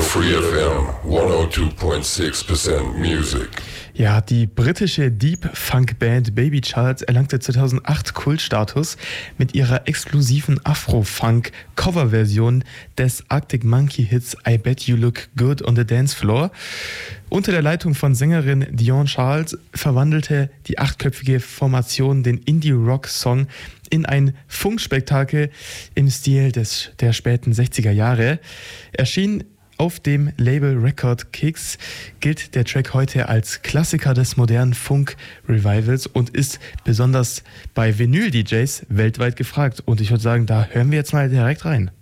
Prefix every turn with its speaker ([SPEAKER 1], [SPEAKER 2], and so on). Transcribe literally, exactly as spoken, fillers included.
[SPEAKER 1] Free F M, hundertzwei Komma sechs Prozent Music.
[SPEAKER 2] Ja, die britische Deep-Funk-Band Baby Charles erlangte zweitausendacht Kultstatus mit ihrer exklusiven Afro-Funk-Coverversion des Arctic Monkey-Hits I Bet You Look Good on the Dance Floor. Unter der Leitung von Sängerin Dion Charles verwandelte die achtköpfige Formation den Indie-Rock-Song in ein Funkspektakel im Stil des, der späten sechziger Jahre. Erschien auf dem Label Record Kicks, gilt der Track heute als Klassiker des modernen Funk-Revivals und ist besonders bei Vinyl-D Js weltweit gefragt. Und ich würde sagen, da hören wir jetzt mal direkt rein.